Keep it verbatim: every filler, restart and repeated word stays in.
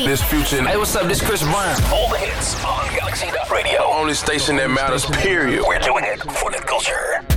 This Future. Hey, what's up? This Chris Brown. All the hits on Galaxy Radio. The only station that matters, period. We're doing it for the culture.